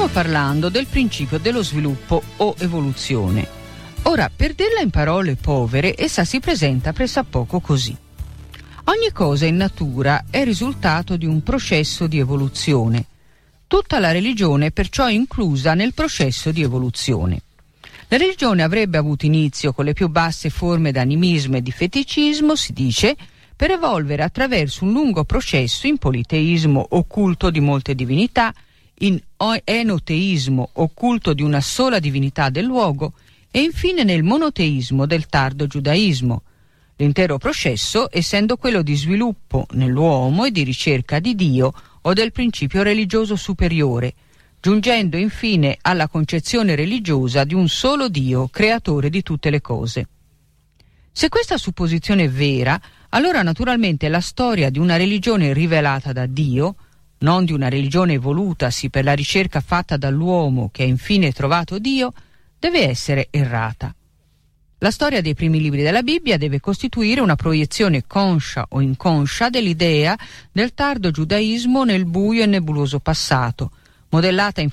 parlando del principio dello sviluppo o evoluzione. Ora, per dirla in parole povere, essa si presenta pressappoco così. Ogni cosa in natura è risultato di un processo di evoluzione. Tutta la religione è perciò inclusa nel processo di evoluzione. La religione avrebbe avuto inizio con le più basse forme d'animismo e di feticismo, si dice, per evolvere attraverso un lungo processo in politeismo o culto di molte divinità, in enoteismo o culto di una sola divinità del luogo e infine nel monoteismo del tardo giudaismo. L'intero processo essendo quello di sviluppo nell'uomo e di ricerca di Dio o del principio religioso superiore, giungendo infine alla concezione religiosa di un solo Dio, creatore di tutte le cose. Se questa supposizione è vera, allora naturalmente la storia di una religione rivelata da Dio, non di una religione evolutasi per la ricerca fatta dall'uomo che ha infine trovato Dio, deve essere errata. La storia dei primi libri della Bibbia deve costituire una proiezione conscia o inconscia dell'idea del tardo giudaismo nel buio e nebuloso passato, modellata in